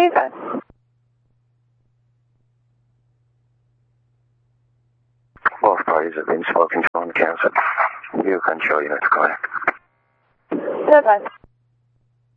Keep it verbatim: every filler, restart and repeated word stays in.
Okay. Both parties have been spoken to on the council. You can show you to go ahead. Goodbye.